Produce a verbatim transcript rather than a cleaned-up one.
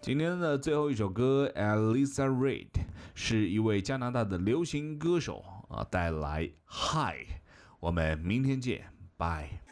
今天的最后一首歌 ，Alyssa Reid 是一位加拿大的流行歌手啊，带来 Hi， 我们明天见，拜。